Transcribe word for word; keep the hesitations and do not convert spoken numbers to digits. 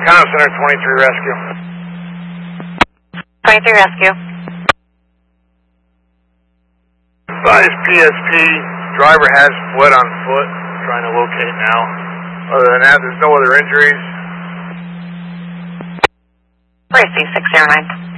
Comm Center twenty-three Rescue. twenty-three Rescue. Advise P S P, driver has fled on foot, trying to locate now. Other than that, there's no other injuries. Where's C six zero nine?